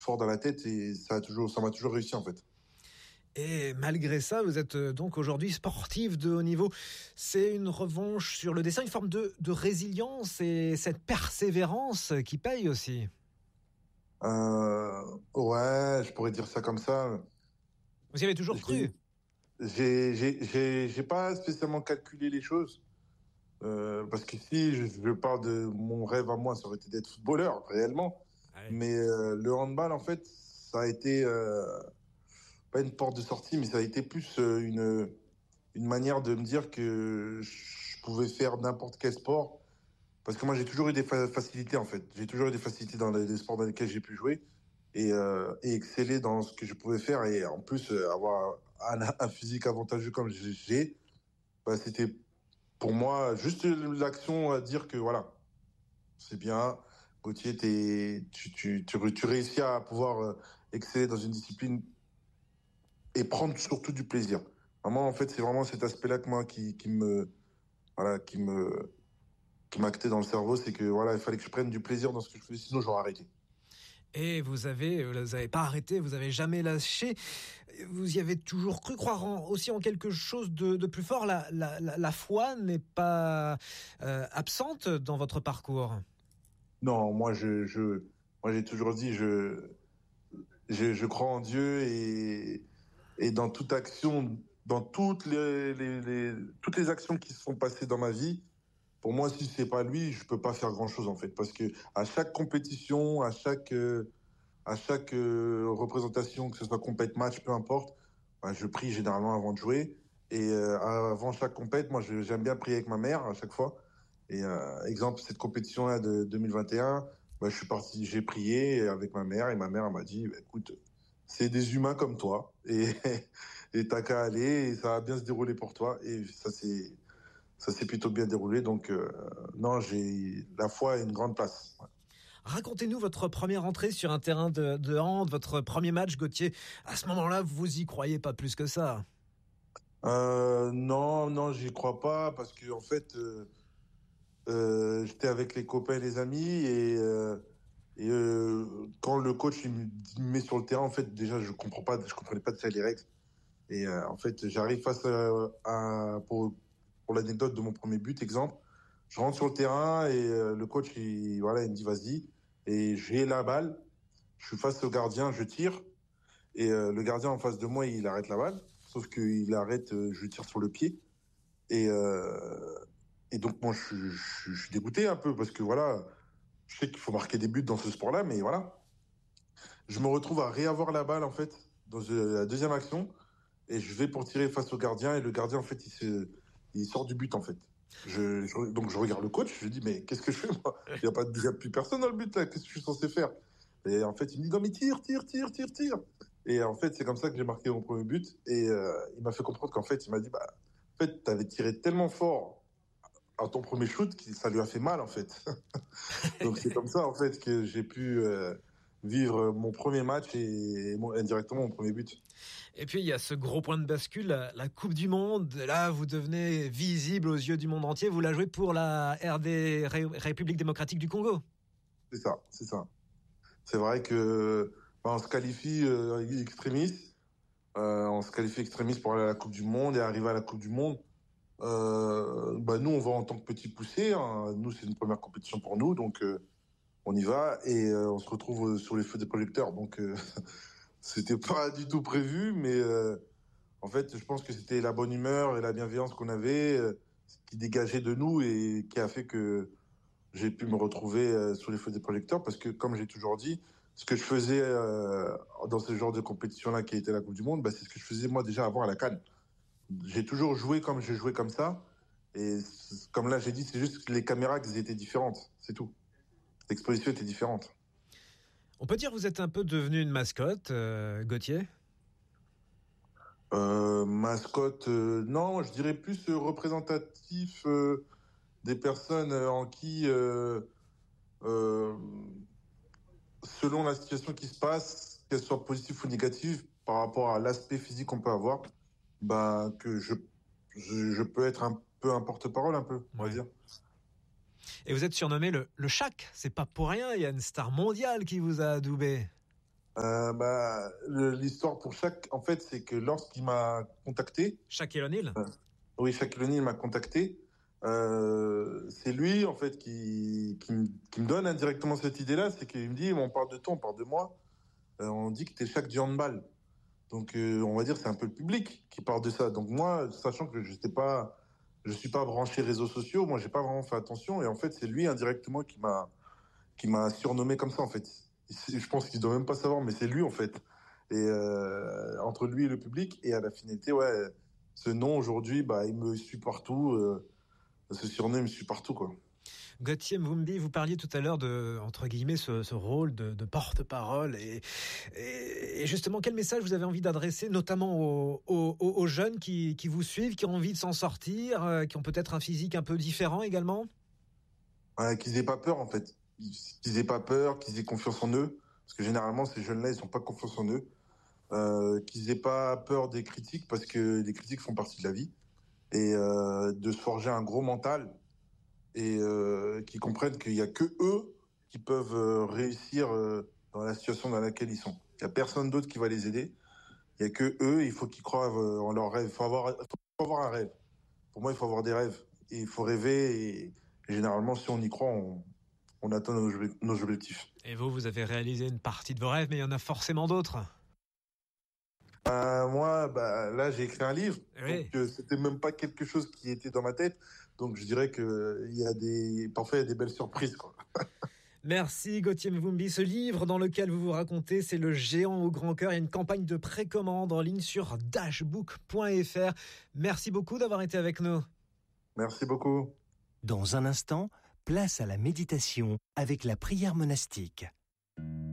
fort dans la tête et ça m'a toujours réussi en fait. Et malgré ça, vous êtes donc aujourd'hui sportif de haut niveau. C'est une revanche sur le dessin, une forme de résilience et cette persévérance qui paye aussi. Ouais, je pourrais dire ça comme ça. Vous y avez toujours J'ai, cru. j'ai pas spécialement calculé les choses. Parce que si je parle de mon rêve à moi, ça aurait été d'être footballeur, réellement. Ouais. Mais le handball, en fait, ça a été pas une porte de sortie, mais ça a été plus une manière de me dire que je pouvais faire n'importe quel sport. Parce que moi, j'ai toujours eu des facilités, en fait. J'ai toujours eu des facilités dans les sports dans lesquels j'ai pu jouer et exceller dans ce que je pouvais faire. Et en plus, avoir un physique avantageux comme j'ai, bah, c'était pour moi juste l'action à dire que voilà, c'est bien. Gauthier, tu réussis à pouvoir exceller dans une discipline et prendre surtout du plaisir. Vraiment, en fait, c'est vraiment cet aspect-là que moi voilà, qui m'actait dans le cerveau, c'est que voilà, il fallait que je prenne du plaisir dans ce que je faisais, sinon j'aurais arrêté. Et vous avez pas arrêté, vous avez jamais lâché. Vous y avez toujours cru, croire aussi en quelque chose de plus fort. La foi n'est pas absente dans votre parcours. Non, moi j'ai toujours dit, je crois en Dieu et dans toute action, dans toutes les actions qui se sont passées dans ma vie, pour moi, si c'est pas lui, je peux pas faire grand-chose en fait, parce que à chaque compétition, à chaque représentation, que ce soit compète match, peu importe, bah, je prie généralement avant de jouer. Et avant chaque compète, moi, j'aime bien prier avec ma mère à chaque fois. Et exemple, cette compétition-là de 2021, bah, je suis parti, j'ai prié avec ma mère et ma mère elle m'a dit, bah, écoute, c'est des humains comme toi et et t'as qu'à aller et ça va bien se dérouler pour toi. Et ça s'est plutôt bien déroulé. Donc non, j'ai la foi a une grande place. Ouais. Racontez-nous votre première entrée sur un terrain de hand, votre premier match, Gauthier. À ce moment-là, vous y croyez pas plus que ça. Non, non, j'y crois pas parce que en fait, j'étais avec les copains et les amis et quand le coach il me met sur le terrain, en fait, déjà je comprenais pas déjà les règles et en fait, j'arrive face pour l'anecdote de mon premier but, exemple, je rentre sur le terrain et le coach voilà, il me dit vas-y et j'ai la balle, je suis face au gardien, je tire et le gardien en face de moi il arrête la balle, sauf qu'il arrête, je tire sur le pied. Et, donc, moi, je suis dégoûté un peu parce que voilà, je sais qu'il faut marquer des buts dans ce sport-là, mais voilà. Je me retrouve à réavoir la balle, en fait, dans la deuxième action, et je vais pour tirer face au gardien, et le gardien, en fait, il sort du but, en fait. Donc, je regarde le coach, je lui dis, mais qu'est-ce que je fais, moi? Il y a plus personne dans le but, là, qu'est-ce que je suis censé faire? Et en fait, il me dit, non, mais tire, tire, tire, tire, tire. Et en fait, c'est comme ça que j'ai marqué mon premier but, et il m'a fait comprendre qu'en fait, il m'a dit, bah, en fait, t'avais tiré tellement fort à ton premier shoot, ça lui a fait mal en fait. Donc c'est comme ça en fait que j'ai pu vivre mon premier match et indirectement mon premier but. Et puis, il y a ce gros point de bascule, la Coupe du Monde. Là, vous devenez visible aux yeux du monde entier. Vous la jouez pour la RD, République démocratique du Congo. C'est ça, c'est ça. C'est vrai que bah, on se qualifie extrémistes, on se qualifie extrémistes pour aller à la Coupe du Monde et arriver à la Coupe du Monde. Bah nous on va en tant que petit poussé, hein. Nous c'est une première compétition pour nous, donc on y va et on se retrouve sur les feux des projecteurs. Donc c'était pas du tout prévu, mais en fait, je pense que c'était la bonne humeur et la bienveillance qu'on avait qui dégageait de nous et qui a fait que j'ai pu me retrouver sous les feux des projecteurs parce que, comme j'ai toujours dit, ce que je faisais dans ce genre de compétition-là qui était la Coupe du Monde, bah, c'est ce que je faisais moi déjà avant à la CAN. J'ai toujours joué comme je jouais comme ça. Et comme là, j'ai dit, c'est juste que les caméras qui étaient différentes. C'est tout. L'exposition était différente. On peut dire que vous êtes un peu devenu une mascotte, Gauthier. Mascotte, non, je dirais plus représentatif des personnes en qui, euh, selon la situation qui se passe, qu'elle soit positive ou négative, par rapport à l'aspect physique qu'on peut avoir, bah, je peux être un peu un porte-parole, un peu, on va Ouais. dire. Et vous êtes surnommé le Shaq. C'est pas pour rien. Il y a une star mondiale qui vous a adoubé. L'histoire pour chaque, en fait, c'est que lorsqu'il m'a contacté, Shaquille O'Neal? euh, oui, Shaquille O'Neal m'a contacté, c'est lui, en fait, qui me donne indirectement cette idée-là, c'est qu'il me dit, on parle de toi, on parle de moi, on dit que t'es Shaq du handball. Donc, on va dire, c'est un peu le public qui parle de ça. Donc, moi, sachant que je suis pas branché réseaux sociaux, moi, j'ai pas vraiment fait attention. Et en fait, c'est lui indirectement qui m'a surnommé comme ça, en fait. Je pense qu'il doit même pas savoir, mais c'est lui, en fait. Et entre lui et le public, et à la finalité, ouais, ce nom aujourd'hui, bah, il me suit partout. Ce surnom, il me suit partout, quoi. Gauthier Mvumbi, vous parliez tout à l'heure de, entre guillemets, ce rôle de porte-parole. Et justement, quel message vous avez envie d'adresser, notamment aux jeunes qui vous suivent, qui ont envie de s'en sortir, qui ont peut-être un physique un peu différent également? Ouais, qu'ils aient pas peur, en fait. Qu'ils aient pas peur, qu'ils aient confiance en eux. Parce que généralement, ces jeunes-là, ils sont pas confiance en eux. Qu'ils aient pas peur des critiques, parce que les critiques font partie de la vie. Et de se forger un gros mental et qui comprennent qu'il y a que eux qui peuvent réussir dans la situation dans laquelle ils sont. Il y a personne d'autre qui va les aider. Il y a que eux. Il faut qu'ils croient en leurs rêves. Faut avoir un rêve. Pour moi, il faut avoir des rêves. Et il faut rêver. Et généralement, si on y croit, on atteint nos objectifs. Et vous, vous avez réalisé une partie de vos rêves, mais il y en a forcément d'autres. Moi, là, j'ai écrit un livre, donc Oui. c'était même pas quelque chose qui était dans ma tête. Donc, je dirais que parfois, il y a des belles surprises, quoi. Merci Gauthier Mvumbi. Ce livre dans lequel vous vous racontez, c'est Le Géant au grand cœur. Il y a une campagne de précommande en ligne sur dashbook.fr. Merci beaucoup d'avoir été avec nous. Merci beaucoup. Dans un instant, place à la méditation avec la prière monastique.